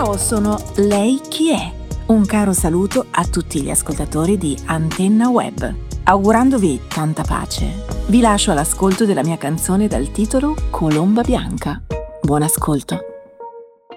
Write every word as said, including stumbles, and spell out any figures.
Ciao, sono Lei Chi È. Un caro saluto a tutti gli ascoltatori di Antenna Web. Augurandovi tanta pace, vi lascio all'ascolto della mia canzone dal titolo Colomba Bianca. Buon ascolto.